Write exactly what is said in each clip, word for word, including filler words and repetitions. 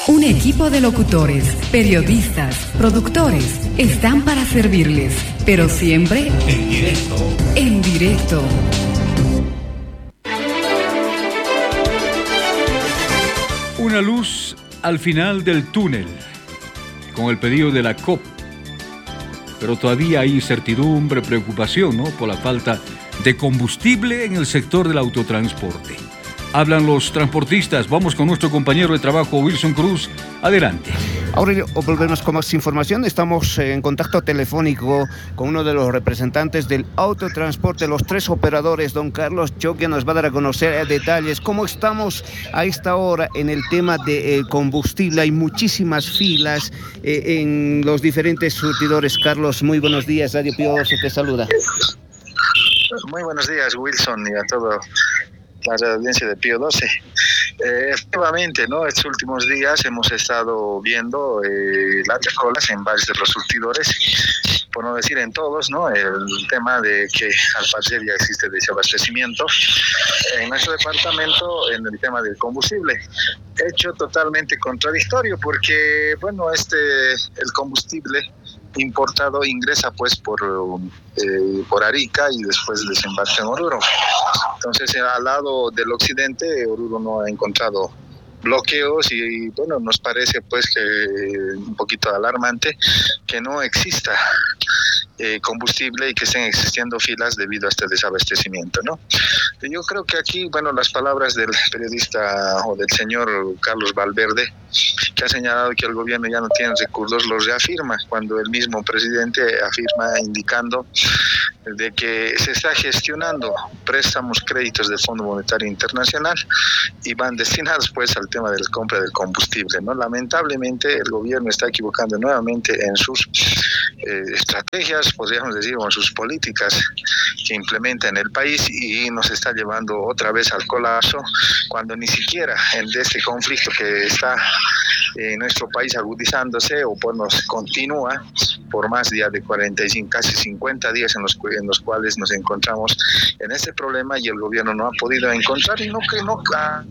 Un equipo de locutores, periodistas, productores están para servirles, pero siempre en directo. En directo. Una luz al final del túnel, con el pedido de la C O P. Pero todavía hay incertidumbre, preocupación, ¿no?, por la falta de combustible en el sector del autotransporte. Hablan los transportistas. Vamos con nuestro compañero de trabajo, Wilson Cruz. Adelante. Aurelio, volvemos con más información. Estamos en contacto telefónico con uno de los representantes del autotransporte, los tres operadores. Don Carlos Choquia nos va a dar a conocer detalles. ¿Cómo estamos a esta hora en el tema de eh, combustible? Hay muchísimas filas eh, en los diferentes surtidores. Carlos, muy buenos días. Radio Pío doce te saluda. Muy buenos días, Wilson, y a todo la audiencia de Pío doce. Eh, efectivamente, ¿no?, estos últimos días hemos estado viendo eh, largas colas en varios de los surtidores, por no decir en todos, ¿no?, el tema de que al parecer ya existe desabastecimiento en nuestro departamento en el tema del combustible. Hecho totalmente contradictorio porque, bueno, este el combustible importado ingresa pues por eh, por Arica y después desembarca en Oruro. Entonces, al lado del occidente, Oruro no ha encontrado bloqueos y, bueno, nos parece pues que un poquito alarmante que no exista eh, combustible y que estén existiendo filas debido a este desabastecimiento, ¿no? Yo creo que aquí, bueno, las palabras del periodista o del señor Carlos Valverde, que ha señalado que el gobierno ya no tiene recursos, los reafirma cuando el mismo presidente afirma indicando de que se está gestionando préstamos, créditos del Fondo Monetario Internacional y van destinados pues al tema de la compra del combustible, ¿no? Lamentablemente el gobierno está equivocando nuevamente en sus eh, estrategias, podríamos decir, o en sus políticas que implementa en el país, y nos está llevando otra vez al colapso cuando ni siquiera en este conflicto que está en nuestro país agudizándose o pues nos continúa por más días de cuarenta y cinco, casi cincuenta días en los, en los cuales nos encontramos en este problema y el gobierno no ha podido encontrar y no que no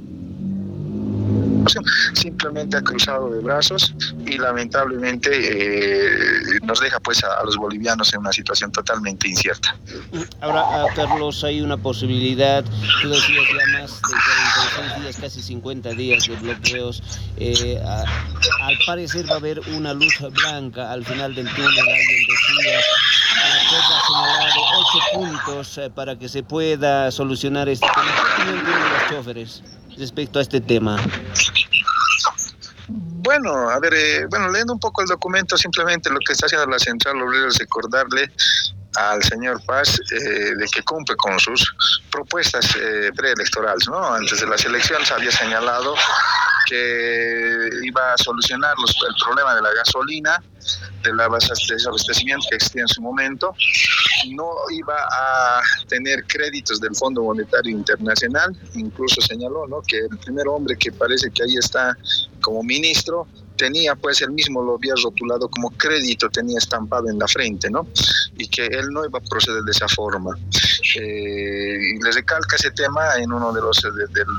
simplemente ha cruzado de brazos y lamentablemente eh, nos deja pues a, a los bolivianos en una situación totalmente incierta. Ahora, Carlos, hay una posibilidad, tú decías ya más de cuarenta y seis días, casi cincuenta días de bloqueos. Eh, a, al parecer va a haber una luz blanca al final del túnel. Alguien decía, la COP ha señalado ocho puntos eh, para que se pueda solucionar este tema. ¿Qué opinión tienen los choferes respecto a este tema? Bueno, a ver, eh, bueno, leyendo un poco el documento, simplemente lo que está haciendo la Central Obrera es recordarle al señor Paz eh, de que cumple con sus propuestas eh, preelectorales, ¿no? Antes de las elecciones había señalado que iba a solucionar los, el problema de la gasolina, del desabastecimiento que existía en su momento, no iba a tener créditos del Fondo Monetario Internacional, incluso señaló, ¿no?, que el primer hombre que parece que ahí está como ministro tenía, pues él mismo lo había rotulado como crédito, tenía estampado en la frente, ¿no?, y que él no iba a proceder de esa forma. Eh, y le recalca ese tema en uno de los de, del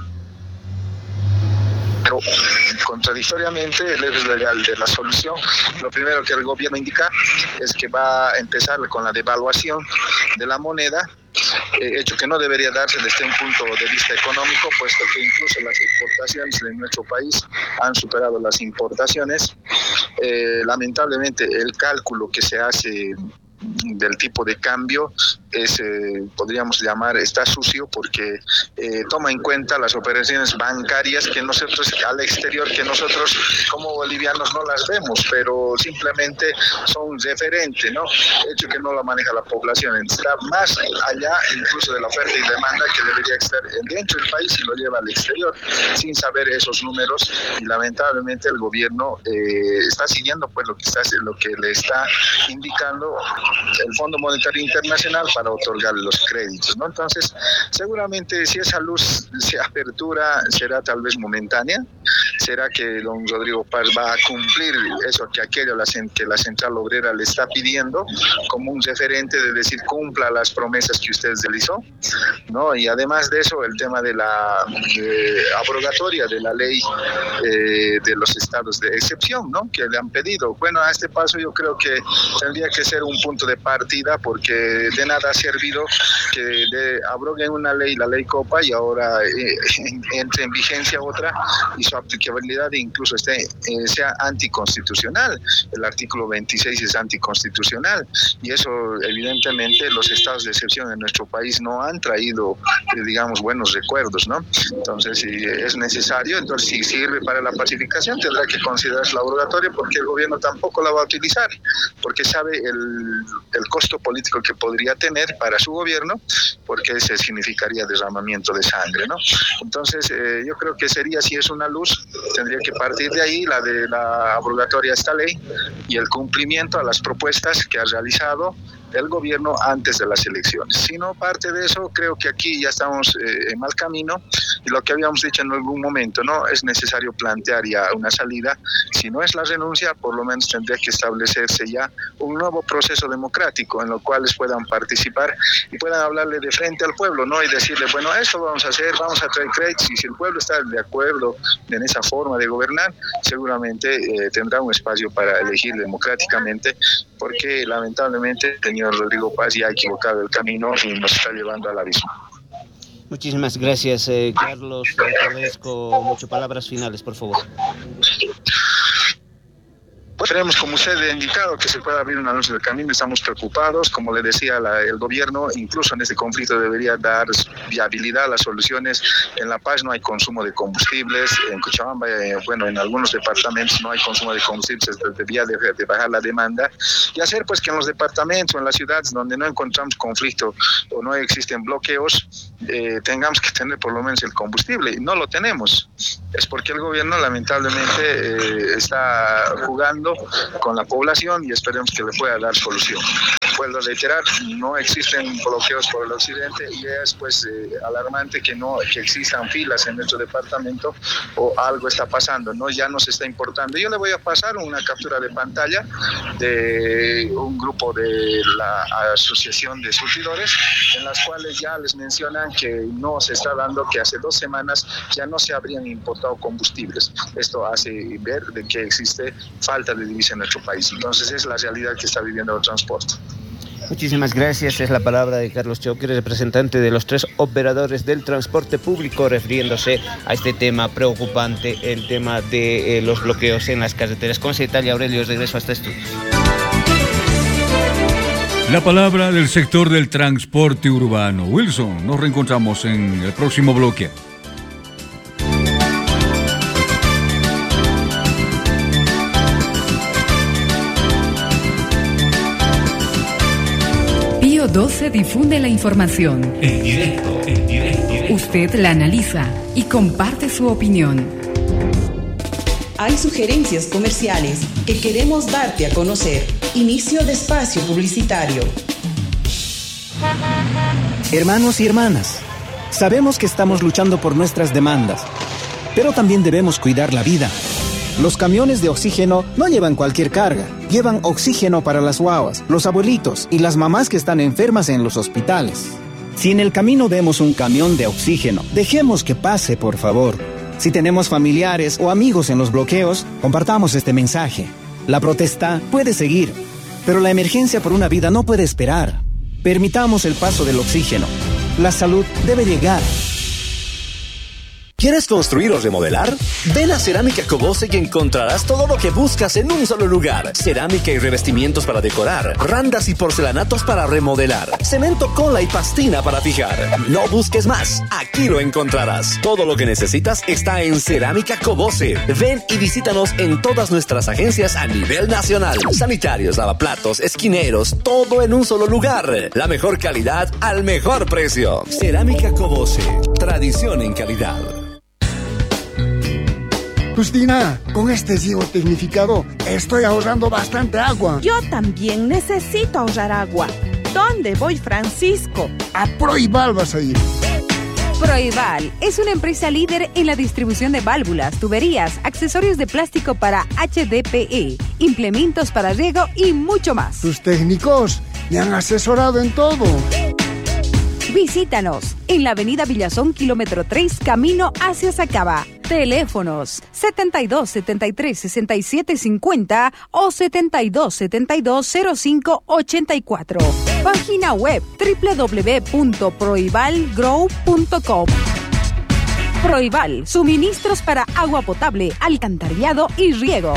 pero contradictoriamente el eje legal de la solución, lo primero que el gobierno indica es que va a empezar con la devaluación de la moneda, eh, hecho que no debería darse desde un punto de vista económico, puesto que incluso las exportaciones de nuestro país han superado las importaciones. Eh, lamentablemente el cálculo que se hace del tipo de cambio es, eh, podríamos llamar, está sucio porque eh, toma en cuenta las operaciones bancarias que nosotros al exterior, que nosotros como bolivianos no las vemos, pero simplemente son referentes, ¿no? Hecho que no lo maneja la población, está más allá incluso de la oferta y demanda que debería estar dentro del país y lo lleva al exterior sin saber esos números, y lamentablemente el gobierno eh, está siguiendo pues lo que está lo que le está indicando el Fondo Monetario Internacional para otorgarle los créditos, ¿no? Entonces, seguramente si esa luz se apertura será tal vez momentánea, ¿Será que don Rodrigo Paz va a cumplir eso que aquello la, que la Central Obrera le está pidiendo como un referente de decir cumpla las promesas que usted realizó, ¿no? Y además de eso, el tema de la de abrogatoria de la ley eh, de los estados de excepción, ¿no? Que le han pedido. Bueno, a este paso yo creo que tendría que ser un punto de partida, porque de nada ha servido que de, abroguen una ley, la ley Copa, y ahora eh, entre en vigencia otra y su aplicabilidad incluso esté, eh, sea anticonstitucional. El artículo veintiséis es anticonstitucional y eso evidentemente los estados de excepción en nuestro país no han traído, eh, digamos, buenos recuerdos, ¿no? Entonces, si es necesario, entonces si sirve para la pacificación, tendrá que considerarse la abrogatoria, porque el gobierno tampoco la va a utilizar, porque sabe el, el costo político que podría tener para su gobierno, porque ese significaría derramamiento de sangre, ¿no? Entonces, eh, yo creo que sería, si es una luz, tendría que partir de ahí la de la abrogatoria a esta ley y el cumplimiento a las propuestas que ha realizado el gobierno antes de las elecciones. Si no parte de eso, creo que aquí ya estamos eh, en mal camino, y lo que habíamos dicho en algún momento, ¿no? Es necesario plantear ya una salida. Si no es la renuncia, por lo menos tendría que establecerse ya un nuevo proceso democrático en lo cual puedan participar y puedan hablarle de frente al pueblo, ¿no? Y decirle, bueno, esto vamos a hacer, vamos a traer créditos, y si el pueblo está de acuerdo en esa forma de gobernar, seguramente eh, tendrá un espacio para elegir democráticamente, porque lamentablemente el señor Rodrigo Paz ya ha equivocado el camino y nos está llevando al abismo. Muchísimas gracias, eh, Carlos. Te agradezco mucho. Palabras finales, por favor. Pues esperemos, como usted ha indicado, que se pueda abrir una luz del camino. Estamos preocupados. Como le decía, la, el gobierno, incluso en este conflicto, debería dar viabilidad a las soluciones. En La Paz no hay consumo de combustibles. En Cochabamba, eh, bueno, en algunos departamentos no hay consumo de combustibles. Debería de, de bajar la demanda. Y hacer pues que en los departamentos o en las ciudades donde no encontramos conflicto o no existen bloqueos, eh, tengamos que tener por lo menos el combustible. Y no lo tenemos. Es porque el gobierno lamentablemente eh, está jugando con la población, y esperemos que le pueda dar solución. Vuelvo a reiterar, no existen bloqueos por el occidente, y es pues eh, alarmante que no que existan filas en nuestro departamento, o algo está pasando, no ya nos está importando. Yo le voy a pasar una captura de pantalla de un grupo de la Asociación de Surtidores, en las cuales ya les mencionan que no se está dando, que hace dos semanas ya no se habrían importado combustibles. Esto hace ver de que existe falta de divisa en nuestro país. Entonces es la realidad que está viviendo el transporte. Muchísimas gracias. Es la palabra de Carlos Chauqui, representante de los tres operadores del transporte público, refiriéndose a este tema preocupante, el tema de eh, los bloqueos en las carreteras. Con ese detalle, Aurelio, regreso hasta estudios. La palabra del sector del transporte urbano. Wilson, nos reencontramos en el próximo bloque. Pío doce difunde la información. En directo, en directo. Usted la analiza y comparte su opinión. Hay sugerencias comerciales que queremos darte a conocer. Inicio de espacio publicitario. Hermanos y hermanas, sabemos que estamos luchando por nuestras demandas, pero también debemos cuidar la vida. Los camiones de oxígeno no llevan cualquier carga, llevan oxígeno para las guaguas, los abuelitos y las mamás que están enfermas en los hospitales. Si en el camino vemos un camión de oxígeno, dejemos que pase, por favor. Si tenemos familiares o amigos en los bloqueos, compartamos este mensaje. La protesta puede seguir, pero la emergencia por una vida no puede esperar. Permitamos el paso del oxígeno. La salud debe llegar. ¿Quieres construir o remodelar? Ven a Cerámica Cobose y encontrarás todo lo que buscas en un solo lugar. Cerámica y revestimientos para decorar, randas y porcelanatos para remodelar, cemento, cola y pastina para fijar. No busques más, aquí lo encontrarás. Todo lo que necesitas está en Cerámica Cobose. Ven y visítanos en todas nuestras agencias a nivel nacional. Sanitarios, lavaplatos, esquineros, todo en un solo lugar. La mejor calidad al mejor precio. Cerámica Cobose, tradición en calidad. Justina, con este ciego tecnificado estoy ahorrando bastante agua. Yo también necesito ahorrar agua. ¿Dónde voy, Francisco? A Proibal vas a ir. Proival es una empresa líder en la distribución de válvulas, tuberías, accesorios de plástico para H D P E, implementos para riego y mucho más. Sus técnicos me han asesorado en todo. Visítanos en la avenida Villazón, kilómetro tres, camino hacia Sacaba. Teléfonos setenta y dos, setenta y tres, sesenta y siete cincuenta o setenta y dos, setenta y dos, cero cinco ochenta y cuatro. Página web doble u doble u doble u punto proival grow punto com. Proival, suministros para agua potable, alcantarillado y riego.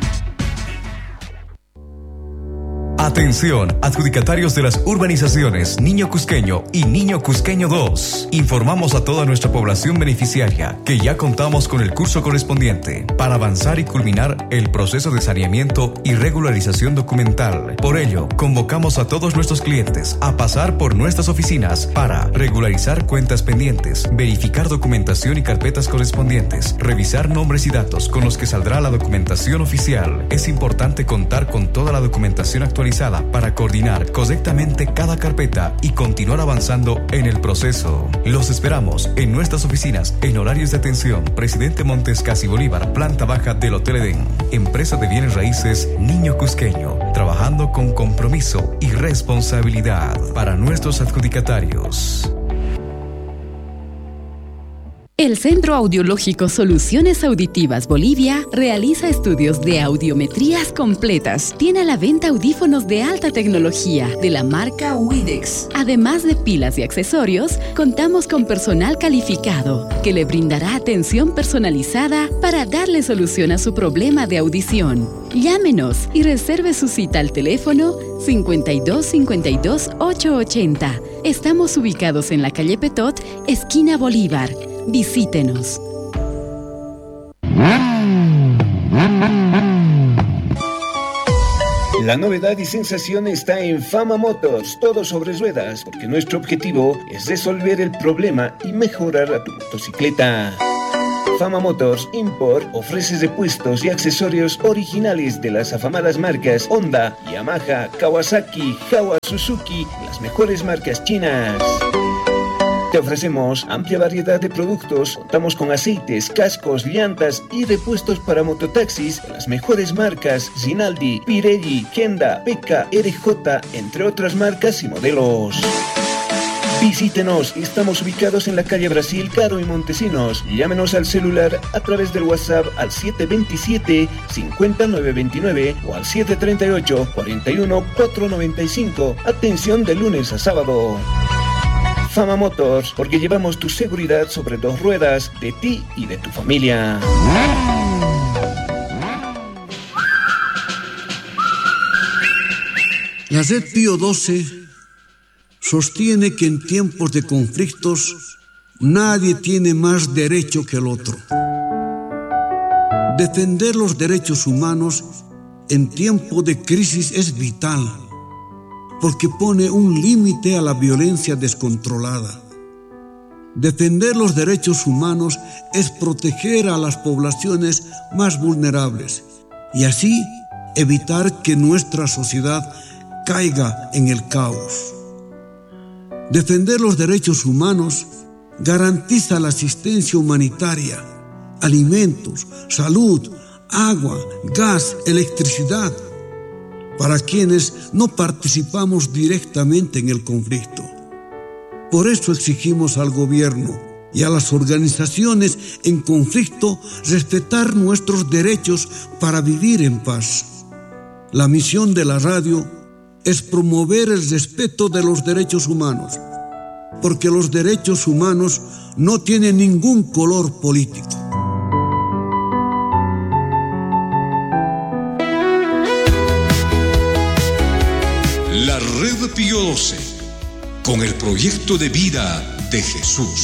Atención, adjudicatarios de las urbanizaciones Niño Cusqueño y Niño Cusqueño dos. Informamos a toda nuestra población beneficiaria que ya contamos con el curso correspondiente para avanzar y culminar el proceso de saneamiento y regularización documental. Por ello, convocamos a todos nuestros clientes a pasar por nuestras oficinas para regularizar cuentas pendientes, verificar documentación y carpetas correspondientes, revisar nombres y datos con los que saldrá la documentación oficial. Es importante contar con toda la documentación actualizada para coordinar correctamente cada carpeta y continuar avanzando en el proceso. Los esperamos en nuestras oficinas en horarios de atención Presidente Montes Casi Bolívar, planta baja del Hotel Edén. Empresa de bienes raíces Niño Cusqueño, trabajando con compromiso y responsabilidad para nuestros adjudicatarios. El Centro Audiológico Soluciones Auditivas Bolivia realiza estudios de audiometrías completas. Tiene a la venta audífonos de alta tecnología de la marca Widex. Además de pilas y accesorios, contamos con personal calificado que le brindará atención personalizada para darle solución a su problema de audición. Llámenos y reserve su cita al teléfono cincuenta y dos, cincuenta y dos, ochocientos ochenta. Estamos ubicados en la calle Petot, esquina Bolívar. Visítenos. La novedad y sensación está en Fama Motors, todo sobre ruedas, porque nuestro objetivo es resolver el problema y mejorar a tu motocicleta. Fama Motors Import ofrece repuestos y accesorios originales de las afamadas marcas Honda, Yamaha, Kawasaki, Jawa, Suzuki, las mejores marcas chinas. Te ofrecemos amplia variedad de productos, contamos con aceites, cascos, llantas y repuestos para mototaxis de las mejores marcas Rinaldi, Pirelli, Kenda, P K, R J, entre otras marcas y modelos. Visítenos, estamos ubicados en la calle Brasil, Caro y Montesinos. Llámenos al celular a través del WhatsApp al siete dos siete, cinco nueve dos nueve o al siete tres ocho, cuatro uno, cuatro nueve cinco. Atención de lunes a sábado. Fama Motors, porque llevamos tu seguridad sobre dos ruedas, de ti y de tu familia. La Red Pío doce sostiene que en tiempos de conflictos nadie tiene más derecho que el otro. Defender los derechos humanos en tiempo de crisis es vital, porque pone un límite a la violencia descontrolada. Defender los derechos humanos es proteger a las poblaciones más vulnerables y así evitar que nuestra sociedad caiga en el caos. Defender los derechos humanos garantiza la asistencia humanitaria, alimentos, salud, agua, gas, electricidad, para quienes no participamos directamente en el conflicto. Por eso exigimos al gobierno y a las organizaciones en conflicto respetar nuestros derechos para vivir en paz. La misión de la radio es promover el respeto de los derechos humanos, porque los derechos humanos no tienen ningún color político. La Red Pío doce, con el proyecto de vida de Jesús.